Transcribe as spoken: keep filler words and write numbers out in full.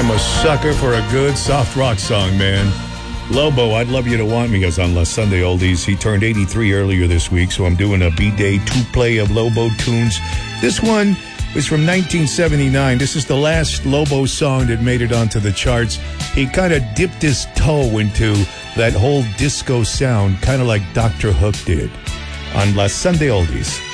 am a sucker for a good soft rock song, man. Lobo, I'd Love You to Want Me goes on La Sunday Oldies. He turned eighty-three earlier this week, so I'm doing a B-Day two-play of Lobo tunes. This one was from nineteen seventy-nine. This is the last Lobo song that made it onto the charts. He kind of dipped his toe into that whole disco sound, kind of like Doctor Hook did on La Sunday Oldies.